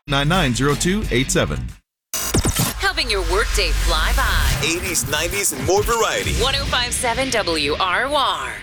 990287. Helping your workday fly by. 80s, 90s, and more variety. 1057 WRUR.